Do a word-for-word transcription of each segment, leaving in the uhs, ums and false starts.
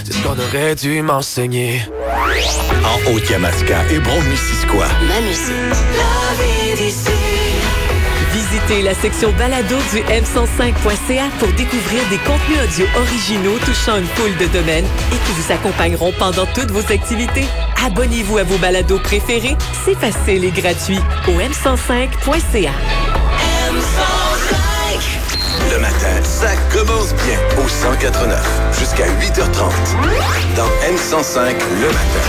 c'est ce qu'on aurait dû m'enseigner. En Haute-Yamaska et Brome-Missisquoi. Ma musique. La vie d'ici. Visitez la section balado du m cent cinq point c a pour découvrir des contenus audio originaux touchant une foule de domaines et qui vous accompagneront pendant toutes vos activités. Abonnez-vous à vos balados préférés, c'est facile et gratuit au m cent cinq point c a. M cent cinq. Le matin, ça commence bien au cent quatre neuf jusqu'à huit heures trente. Dans M cent cinq, le matin.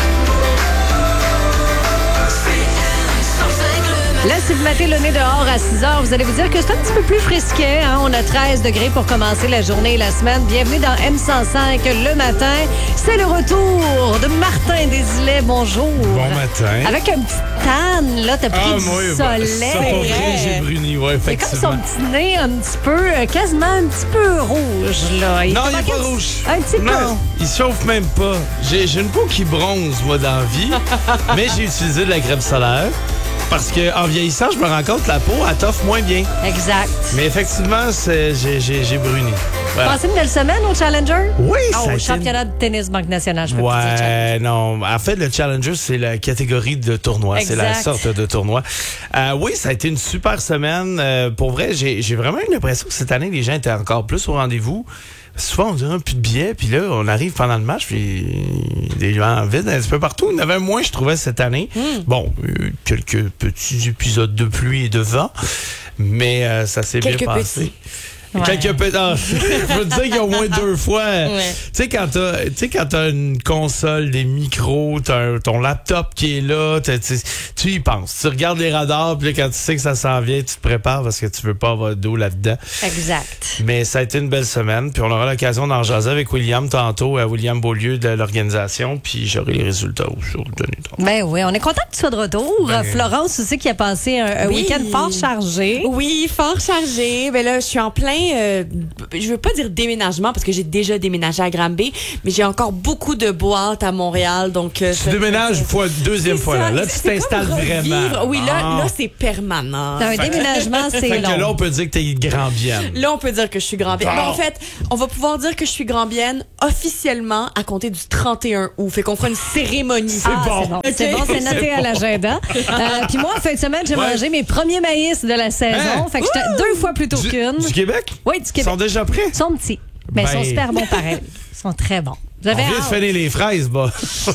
Là, si vous mettez le nez dehors à six heures, vous allez vous dire que c'est un petit peu plus frisquet. Hein? On a treize degrés pour commencer la journée et la semaine. Bienvenue dans M cent cinq le matin. C'est le retour de Martin Desilets. Bonjour. Bon matin. Avec un petit tan, là, t'as pris Ah, du moi, soleil. ça, pas vrai, j'ai bruni, ouais, C'est comme effectivement. son petit nez un petit peu, euh, quasiment un petit peu rouge, là. Il Non, te il manque est pas un petit- rouge. Un petit peu. Non, il chauffe même pas. J'ai, j'ai une peau qui bronze, moi, dans la vie, mais j'ai utilisé de la crème solaire parce qu'en vieillissant, je me rends compte que la peau, elle t'offre moins bien. Exact. Mais effectivement, c'est, j'ai, j'ai, j'ai bruni. Voilà. Passez une belle semaine au Challenger? Oui, Oh, ça a au été championnat de tennis Banque Nationale, je peux plus dire Challenger. Ouais, non. En fait, le Challenger, c'est la catégorie de tournoi. C'est la Exact. sorte de tournoi. Euh, oui, ça a été une super semaine. Euh, pour vrai, j'ai, j'ai vraiment eu l'impression que cette année, les gens étaient encore plus au rendez-vous. Souvent, on dirait plus de billets, puis là, on arrive pendant le match, puis des gens vides un petit peu partout. Il y en avait moins, je trouvais, cette année. Mm. Bon, euh, quelques petits épisodes de pluie et de vent, mais euh, ça s'est bien Quelques passé. petits. Ouais. Quelques petits. Ah, je veux dire qu'il y a au moins deux fois. Ouais. Tu sais, quand t'as, tu sais, quand t'as une console, des micros, t'as un- ton laptop qui est là, t'as- tu tu y penses. Tu regardes les radars, puis là, quand tu sais que ça s'en vient, tu te prépares parce que tu veux pas avoir d'eau là-dedans. Exact. Mais ça a été une belle semaine, puis on aura l'occasion d'en jaser avec William tantôt, à William Beaulieu de l'organisation, puis j'aurai les résultats aujourd'hui. Ben oui, on est content que tu sois de retour. Ben- Florence aussi qui a passé un, un Oui. week-end fort chargé. Oui, fort chargé. Ben là, je suis en plein, euh, je veux pas dire déménagement parce que j'ai déjà déménagé à Granby, mais j'ai encore beaucoup de boîtes à Montréal, donc. euh, Tu ça- déménages fois, deuxième C'est fois, là. ça, Là, tu c'est t'installes comme revivre. vraiment. Oui, là, Ah. là, c'est permanent. Un déménagement, c'est Fait que là, long. on peut dire que t'es Grand-Bienne. Là, on peut dire que je suis Grand-Bienne. Bon. Ben, en fait, on va pouvoir dire que je suis Grand-Bienne officiellement à compter du trente et un août. Fait qu'on fera une cérémonie. Ah, bon. c'est bon, Ok. c'est bon, c'est noté C'est à bon. l'agenda. Euh, Puis moi, en fin de semaine, j'ai Ouais. mangé mes premiers maïs de la saison. Hein? Fait que j'étais deux fois plus tôt Du, qu'une. du Québec? Oui, du Ils Québec. sont déjà prêts? Ils sont petits, mais ils sont Ben. super bons pareil. Ils sont très bons. On J'avais vient de hâte. finir les fraises, bah.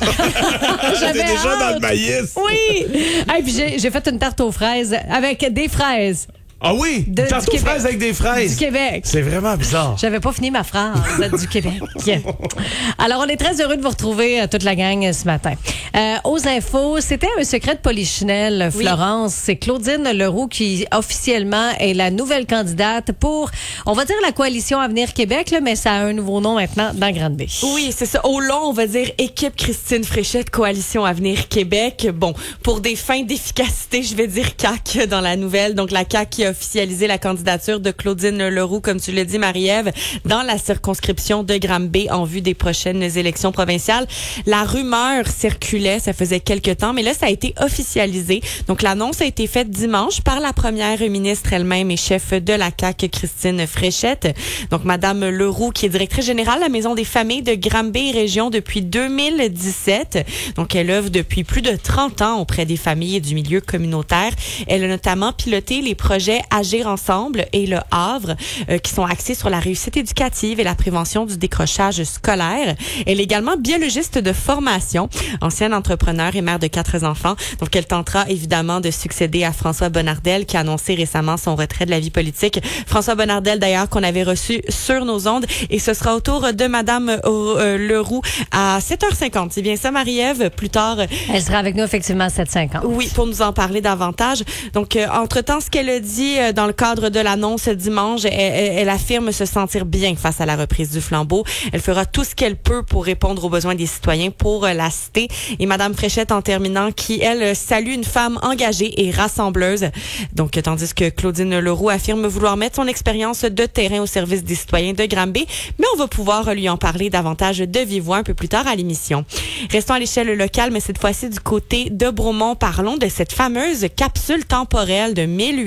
J'avais T'es déjà dans le hâte. maïs. Oui! Et puis j'ai j'ai fait une tarte aux fraises avec des fraises Ah oui? De- Une tarte du aux Québec. fraises avec des fraises. du Québec. C'est vraiment bizarre. J'avais pas fini ma phrase du Québec. Alors, on est très heureux de vous retrouver, euh, toute la gang, euh, ce matin. Euh, aux infos, c'était un secret de Polichinelle, Oui. Florence. C'est Claudine Leroux qui, officiellement, est la nouvelle candidate pour, on va dire, la coalition Avenir Québec, là, mais ça a un nouveau nom maintenant dans Grande-Bay. Oui, c'est ça. Au long, on va dire équipe Christine Fréchette, Coalition Avenir Québec. Bon, pour des fins d'efficacité, je vais dire C A Q dans la nouvelle. Donc, la C A Q qui a officialisé la candidature de Claudine Leroux, comme tu l'as dit, Marie-Ève, dans la circonscription de Granby en vue des prochaines élections provinciales. La rumeur circulait, ça faisait quelques temps, mais là, ça a été officialisé. Donc, l'annonce a été faite dimanche par la première ministre elle-même et chef de la C A Q, Christine Fréchette. Donc, Madame Leroux, qui est directrice générale de la Maison des familles de Granby Région depuis deux mille dix-sept. Donc, elle œuvre depuis plus de trente ans auprès des familles et du milieu communautaire. Elle a notamment piloté les projets Agir ensemble et Le Havre, euh, qui sont axés sur la réussite éducative et la prévention du décrochage scolaire. Elle est également biologiste de formation, ancienne entrepreneur et mère de quatre enfants. Donc, elle tentera évidemment de succéder à François Bonnardel, qui a annoncé récemment son retrait de la vie politique. François Bonnardel, d'ailleurs, qu'on avait reçu sur nos ondes. Et ce sera au tour de Madame euh, Leroux à sept heures cinquante. C'est bien ça, Marie-Ève? Plus tard... Elle sera avec nous, effectivement, à sept heures cinquante. Oui, pour nous en parler davantage. Donc, euh, entre-temps, ce qu'elle a dit euh, dans le cadre de l'annonce dimanche, elle, elle, elle affirme se sentir bien face à la reprise du flambeau. Elle fera tout ce qu'elle peut pour répondre aux besoins des citoyens pour euh, la cité. Et Madame Fréchette, en terminant, qui, elle, salue une femme engagée et rassembleuse. Donc, tandis que Claudine Leroux affirme vouloir mettre son expérience de terrain au service des citoyens de Granby. Mais on va pouvoir lui en parler davantage de vive voix un peu plus tard à l'émission. Restons à l'échelle locale, mais cette fois-ci du côté de Bromont. Parlons de cette fameuse capsule temporelle de mille huit cent quatre-vingt-dix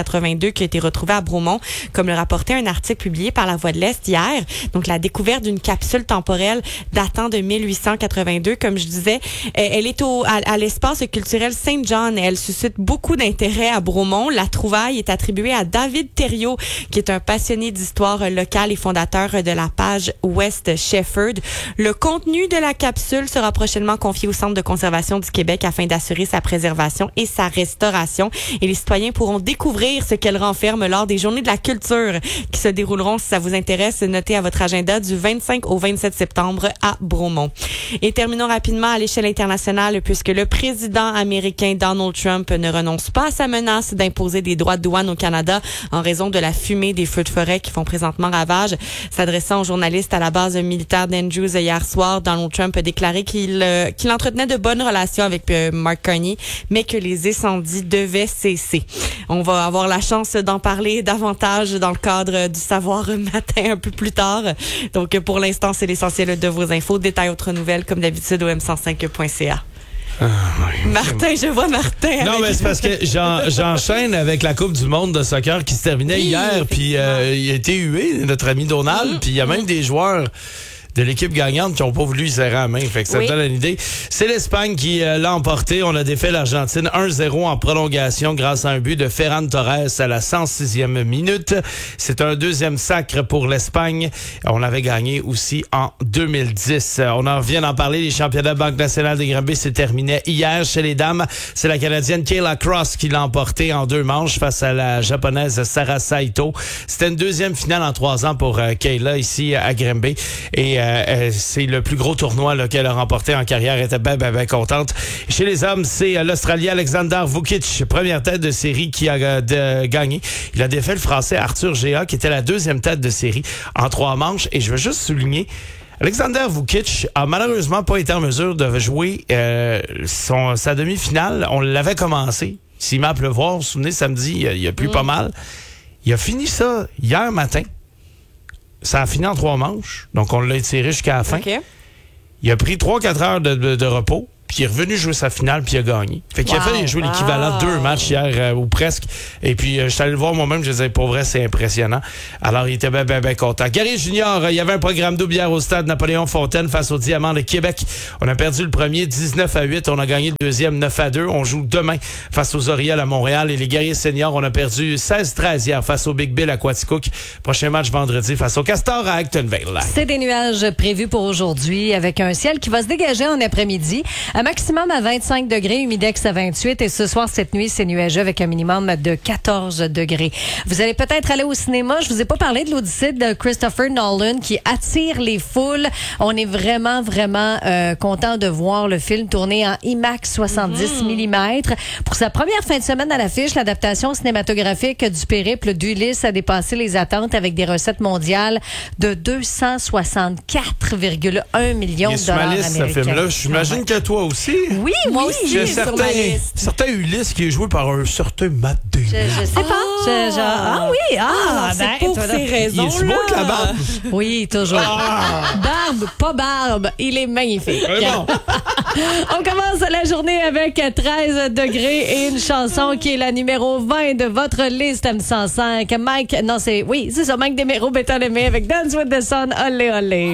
quatre-vingt-deux qui a été retrouvée à Bromont, comme le rapportait un article publié par La Voix de l'Est hier. Donc, la découverte d'une capsule temporelle datant de mille huit cent quatre-vingt-deux, comme je disais, elle est au, à, à l'espace culturel Saint-John. Elle suscite beaucoup d'intérêt à Bromont. La trouvaille est attribuée à David Thériault, qui est un passionné d'histoire locale et fondateur de la page West Shefford. Le contenu de la capsule sera prochainement confié au Centre de conservation du Québec afin d'assurer sa préservation et sa restauration. Et les citoyens pourront découvrir ce qu'elle renferme lors des Journées de la culture qui se dérouleront, si ça vous intéresse, notez à votre agenda du vingt-cinq au vingt-sept septembre à Bromont. Et terminons rapidement à l'échelle internationale, puisque le président américain Donald Trump ne renonce pas à sa menace d'imposer des droits de douane au Canada en raison de la fumée des feux de forêt qui font présentement ravage. S'adressant aux journalistes à la base militaire d'Andrews hier soir, Donald Trump a déclaré qu'il euh, qu'il entretenait de bonnes relations avec euh, Mark Carney, mais que les incendies devaient cesser. On va avoir la chance d'en parler davantage dans le cadre du Savoir matin un peu plus tard. Donc, pour l'instant, c'est l'essentiel de vos infos. Détails, autres nouvelles, comme d'habitude, au m cent cinq point c a. Ah, oui. Martin, je vois Martin. Non, avec... mais c'est parce que j'en, j'enchaîne avec la Coupe du monde de soccer qui se terminait Oui, hier, puis euh, il a été hué, notre ami Donald, puis il y a même des joueurs de l'équipe gagnante qui n'ont pas voulu y serrer la main. Fait que ça Oui. me donne une idée. C'est l'Espagne qui euh, l'a emporté. On a défait l'Argentine un zéro en prolongation grâce à un but de Ferran Torres à la cent sixième minute. C'est un deuxième sacre pour l'Espagne. On avait gagné aussi en deux mille dix. On en vient d'en parler. Les championnats de Banque nationale de Granby se terminaient hier chez les dames. C'est la Canadienne Kayla Cross qui l'a emporté en deux manches face à la Japonaise Sara Saito. C'était une deuxième finale en trois ans pour euh, Kayla ici à Granby. Et Euh, c'est le plus gros tournoi là, qu'elle a remporté en carrière. Elle était bien, bien, bien contente. Chez les hommes, c'est euh, l'Australien Alexander Vukic, première tête de série qui a euh, de, gagné. Il a défait le Français Arthur Géa, qui était la deuxième tête de série en trois manches. Et je veux juste souligner, Alexander Vukic a malheureusement pas été en mesure de jouer euh, son, sa demi-finale. On l'avait commencé. S'il m'a pleuvoir, vous vous souvenez, samedi, il a, il a plu mmh. pas mal. Il a fini ça hier matin. Ça a fini en trois manches, donc on l'a étiré jusqu'à la fin. Okay. Il a pris trois quatre heures de, de, de repos, puis il est revenu jouer sa finale, puis il a gagné. Fait qu'il wow. a fait jouer l'équivalent de deux matchs hier, euh, ou presque. Et puis, euh, je suis allé le voir moi-même, je disais, pour vrai, c'est impressionnant. Alors, il était bien, bien, bien content. Gary Junior, euh, il y avait un programme double hier au stade Napoléon Fontaine face au Diamant de Québec. On a perdu le premier dix-neuf à huit, on a gagné le deuxième neuf à deux. On joue demain face aux Orioles à Montréal. Et les Guerriers seniors, on a perdu seize treize hier face au Big Bill à Quaticook. Prochain match vendredi face au Castor à Actonville. C'est des nuages prévus pour aujourd'hui avec un ciel qui va se dégager en après-midi. Un maximum à vingt-cinq degrés, humidex à vingt-huit. Et ce soir, cette nuit, c'est nuageux avec un minimum de quatorze degrés. Vous allez peut-être aller au cinéma. Je vous ai pas parlé de l'Odyssée de Christopher Nolan qui attire les foules. On est vraiment, vraiment euh, content de voir le film tourné en IMAX soixante-dix millimètres. Pour sa première fin de semaine à l'affiche, l'adaptation cinématographique du périple d'Ulysse a dépassé les attentes avec des recettes mondiales de deux cent soixante-quatre virgule un millions de dollars américains. Il est sur ma liste, ce film-là. J'imagine que toi aussi. Oui, moi aussi. J'ai certain, certain Ulysse qui est joué par un certain Matt Damon. Je, je sais pas. Ah, je, genre, ah oui, ah, ah ben, c'est pour toi, ces raisons. Il est beau que la barbe. Oui, toujours. Ah. Barbe, pas barbe. Il est magnifique. Ouais, bon. On commence la journée avec treize degrés et une chanson qui est la numéro vingt de votre liste M cent cinq. Mike, non, c'est, oui, c'est ça, Mike Desméraud, Béton Aimé avec Dance with the Sun, olé, olé.